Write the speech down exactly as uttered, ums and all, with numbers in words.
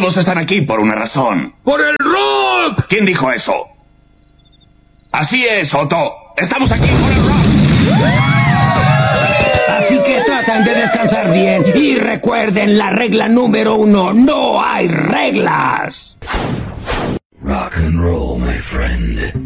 Todos están aquí por una razón. ¡Por el rock! ¿Quién dijo eso? Así es, Otto. Estamos aquí por el rock. Así que tratan de descansar bien y recuerden la regla número uno. No hay reglas. Rock and roll, my friend.